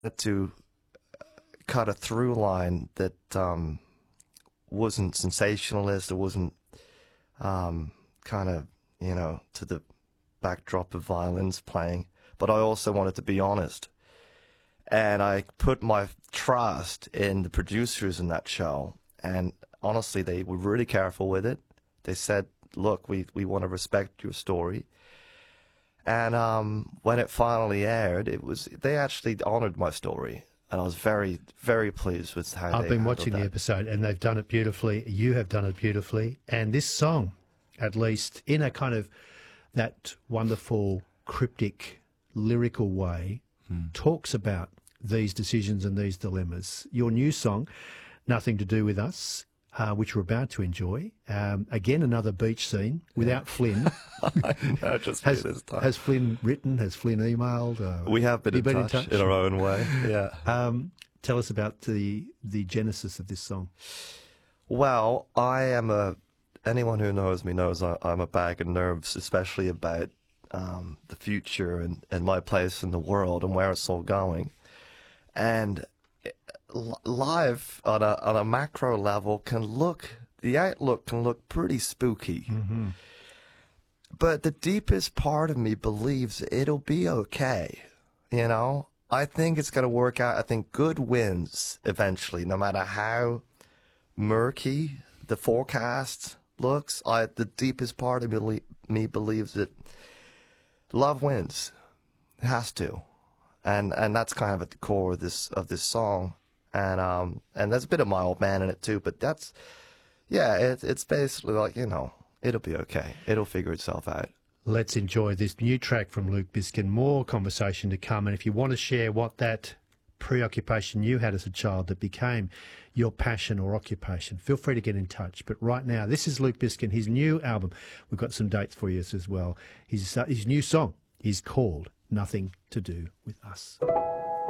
to cut a through line that wasn't sensationalist. It wasn't kind of, to the backdrop of violins playing. But I also wanted to be honest. And I put my trust in the producers in that show. And honestly, they were really careful with it. They said, look, we want to respect your story. And when it finally aired, they actually honored my story. And I was very, very pleased with how I've been watching the episode, and they've done it beautifully. You have done it beautifully. And this song, at least in a kind of that wonderful, cryptic, lyrical way, talks about these decisions and these dilemmas. Your new song, Nothing to Do With Us, which we're about to enjoy. Again, another beach scene without Flynn. No, just this time. Has Flynn written? Has Flynn emailed? We have been in touch in our own way. Yeah. Tell us about the genesis of this song. Well, anyone who knows me knows I'm a bag of nerves, especially about the future and my place in the world and where it's all going. And live on a macro level the outlook can look pretty spooky. Mm-hmm. But the deepest part of me believes it'll be okay. I think it's going to work out. I think good wins eventually, no matter how murky the forecast looks. The deepest part of me believes that love wins. It has to. And that's kind of at the core of this song. And there's a bit of my old man in it too, but it's basically like, it'll be okay. It'll figure itself out. Let's enjoy this new track from Luke Biskin. More conversation to come. And if you want to share what that preoccupation you had as a child that became your passion or occupation, feel free to get in touch. But right now, this is Luke Biskin, his new album. We've got some dates for you as well. His new song is called Nothing to Do With Us.